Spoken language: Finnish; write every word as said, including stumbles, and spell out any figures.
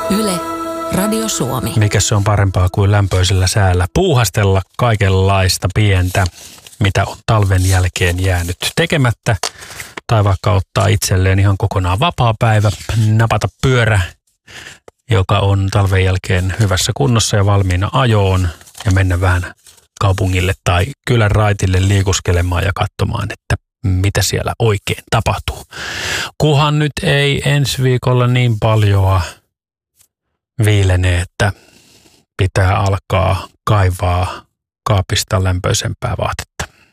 Yle, Radio Suomi. Mikä se on parempaa kuin lämpöisellä säällä puuhastella kaikenlaista pientä, mitä on talven jälkeen jäänyt tekemättä. Tai vaikka ottaa itselleen ihan kokonaan vapaa päivä, napata pyörä, joka on talven jälkeen hyvässä kunnossa ja valmiina ajoon ja mennä vähän kaupungille tai kylän raitille liikuskelemaan ja katsomaan, että mitä siellä oikein tapahtuu. Kuhan nyt ei ensi viikolla niin paljoa viilene, että pitää alkaa kaivaa kaapista lämpöisempää vaatetta.